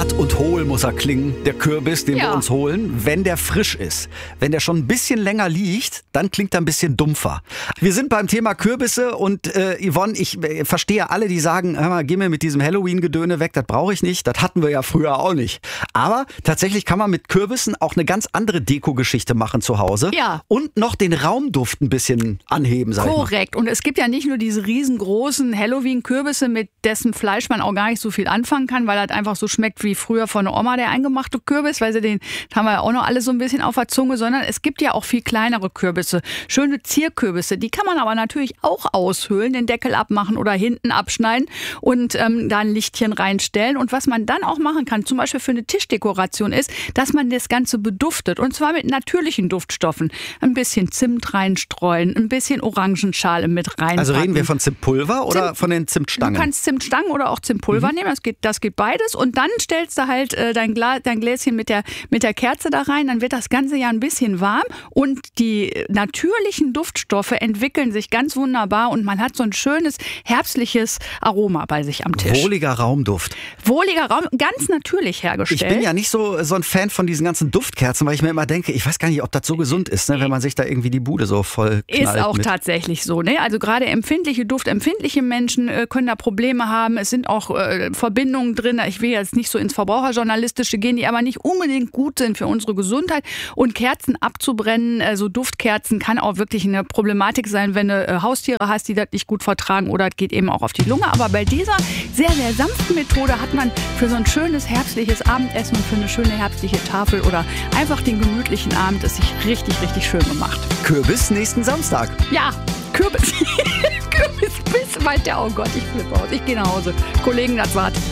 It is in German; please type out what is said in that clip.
Hart und hohl muss er klingen, der Kürbis, den wir uns holen, wenn der frisch ist. Wenn der schon ein bisschen länger liegt, dann klingt er ein bisschen dumpfer. Wir sind beim Thema Kürbisse und Yvonne, ich verstehe alle, die sagen, hör mal, geh mir mit diesem Halloween-Gedöne weg, das brauche ich nicht, das hatten wir ja früher auch nicht. Aber tatsächlich kann man mit Kürbissen auch eine ganz andere Deko-Geschichte machen zu Hause. Ja. Und noch den Raumduft ein bisschen anheben, sag ich mal. Korrekt. Und es gibt ja nicht nur diese riesengroßen Halloween-Kürbisse, mit dessen Fleisch man auch gar nicht so viel anfangen kann, weil das einfach so schmeckt wie früher von der Oma, der eingemachte Kürbis, weil den haben wir ja auch noch alle so ein bisschen auf der Zunge, sondern es gibt ja auch viel kleinere Kürbisse. Schöne Zierkürbisse, die kann man aber natürlich auch aushöhlen, den Deckel abmachen oder hinten abschneiden und da ein Lichtchen reinstellen. Und was man dann auch machen kann, zum Beispiel für eine Tischdekoration ist, dass man das Ganze beduftet. Und zwar mit natürlichen Duftstoffen. Ein bisschen Zimt reinstreuen, ein bisschen Orangenschale mit reinpacken. Also reden wir von Zimtpulver oder von den Zimtstangen? Du kannst Zimtstangen oder auch Zimtpulver nehmen, das geht beides. Und dann stellst du halt dein Gläschen mit der Kerze da rein, dann wird das Ganze ja ein bisschen warm und die natürlichen Duftstoffe entwickeln sich ganz wunderbar und man hat so ein schönes herbstliches Aroma bei sich am Tisch. Wohliger Raumduft. Wohliger Raum, ganz natürlich hergestellt. Ich bin ja nicht so ein Fan von diesen ganzen Duftkerzen, weil ich mir immer denke, ich weiß gar nicht, ob das so gesund ist, ne, wenn man sich da irgendwie die Bude so voll knallt. Ist auch tatsächlich so. Ne? Also gerade duftempfindliche Menschen können da Probleme haben. Es sind auch Verbindungen drin. Ich will jetzt nicht so ins Verbraucherjournalistische gehen, die aber nicht unbedingt gut sind für unsere Gesundheit. Und Kerzen abzubrennen, so Duftkerzen, kann auch wirklich eine Problematik sein, wenn du Haustiere hast, die das nicht gut vertragen oder es geht eben auch auf die Lunge. Aber bei dieser sehr, sehr sanften Methode hat man für so ein schönes herbstliches Abendessen und für eine schöne herbstliche Tafel oder einfach den gemütlichen Abend es sich richtig, richtig schön gemacht. Kürbis nächsten Samstag. Ja, Kürbis bis weiter. Oh Gott, ich flippe aus. Ich gehe nach Hause. Kollegen, das war's.